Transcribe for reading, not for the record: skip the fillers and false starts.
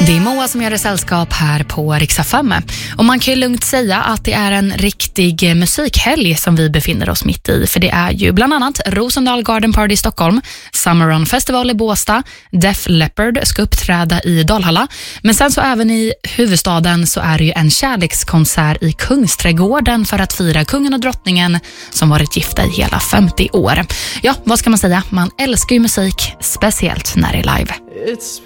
Det är Moa som gör det sällskap här på Rix FM. Och man kan ju lugnt säga att det är en riktig musikhelg som vi befinner oss mitt i. För det är ju bland annat Rosendal Garden Party i Stockholm, Summer Run Festival i Båstad, Def Leppard ska uppträda i Dalhalla. Men sen så även i huvudstaden så är det ju en kärlekskonsert i Kungsträdgården för att fira kungen och drottningen som varit gifta i hela 50 år. Ja, vad ska man säga? Man älskar ju musik, speciellt när det är live.